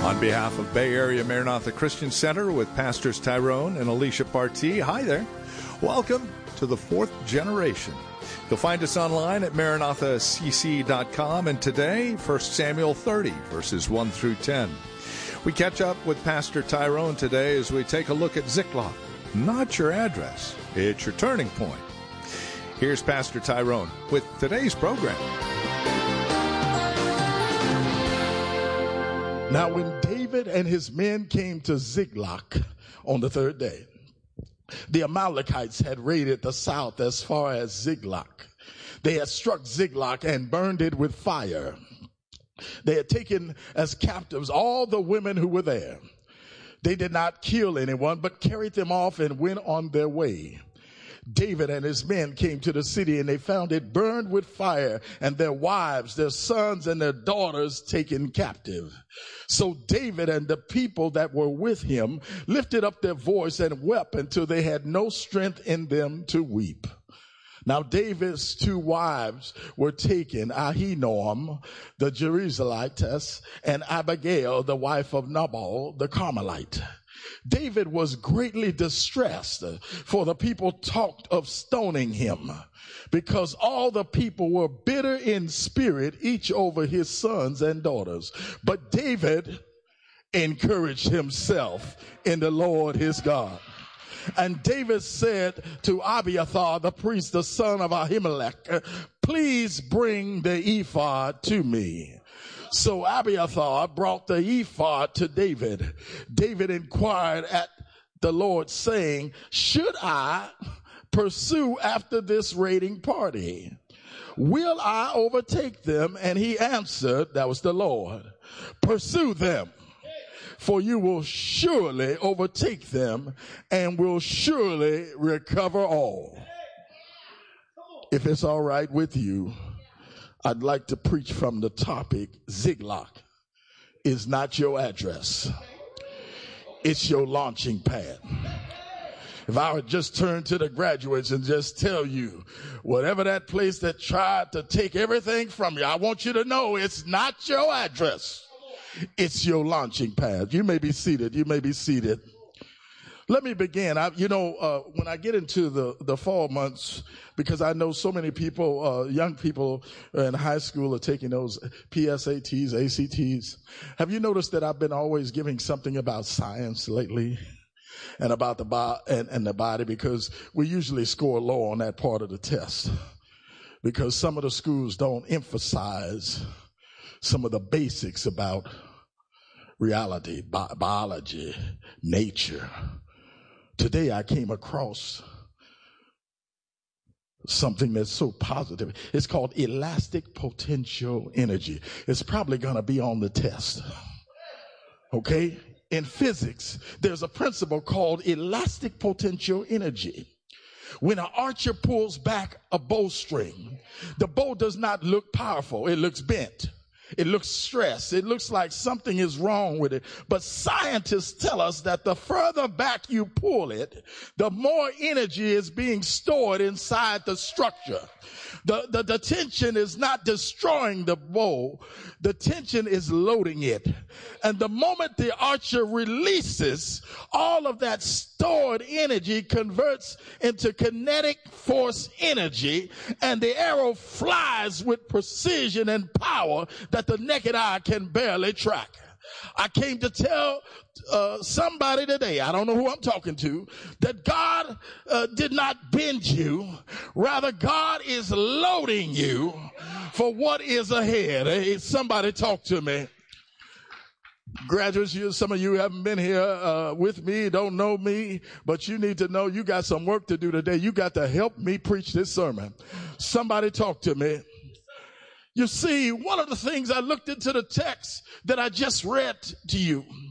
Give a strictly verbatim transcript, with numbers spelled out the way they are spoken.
On behalf of Bay Area Maranatha Christian Center with Pastors Tyrone and Alicia Partee, hi there. Welcome to the fourth generation. You'll find us online at maranatha c c dot com, and today, First Samuel thirty, verses one through ten. We catch up with Pastor Tyrone today as we take a look at Ziklag. Not your address, it's your turning point. Here's Pastor Tyrone with today's program. Now, when David and his men came to Ziklag on the third day, the Amalekites had raided the south as far as Ziklag. They had struck Ziklag and burned it with fire. They had taken as captives all the women who were there. They did not kill anyone, but carried them off and went on their way. David and his men came to the city, and they found it burned with fire, and their wives, their sons, and their daughters taken captive. So David and the people that were with him lifted up their voice and wept until they had no strength in them to weep. Now David's two wives were taken, Ahinoam, the Jezreelitess, and Abigail, the wife of Nabal, the Carmelite. David was greatly distressed, for the people talked of stoning him, because all the people were bitter in spirit, each over his sons and daughters. But David encouraged himself in the Lord his God. And David said to Abiathar, the priest, the son of Ahimelech, please bring the ephod to me. So Abiathar brought the ephod to David. David inquired at the Lord, saying, should I pursue after this raiding party? Will I overtake them? And he answered, that was the Lord, pursue them, for you will surely overtake them and will surely recover all. If it's all right with you, I'd like to preach from the topic, Ziklag is not your address. It's your launching pad. If I would just turn to the graduates and just tell you, whatever that place that tried to take everything from you, I want you to know it's not your address. It's your launching pad. You may be seated. You may be seated. Let me begin. I, you know, uh, when I get into the, the fall months, because I know so many people, uh, young people in high school are taking those P S A Ts, A C Ts. Have you noticed that I've been always giving something about science lately and about the bo- and, and the body, because we usually score low on that part of the test, because some of the schools don't emphasize some of the basics about reality, bi- biology, nature. Today I came across something that's so positive. It's called elastic potential energy. It's probably going to be on the test. Okay? In physics, there's a principle called elastic potential energy. When an archer pulls back a bowstring, the bow does not look powerful. It looks bent. It looks stressed. It looks like something is wrong with it. But scientists tell us that the further back you pull it, the more energy is being stored inside the structure. The, the, the tension is not destroying the bow. The tension is loading it. And the moment the archer releases, all of that stored energy converts into kinetic force energy, and the arrow flies with precision and power that the naked eye can barely track. I came to tell uh, somebody today, I don't know who I'm talking to, that God uh, did not bend you. Rather, God is loading you for what is ahead. Hey, somebody talk to me. Graduates, you, some of you haven't been here uh, with me, don't know me, but you need to know you got some work to do today. You got to help me preach this sermon. Somebody talk to me. You see, one of the things I looked into the text that I just read to you,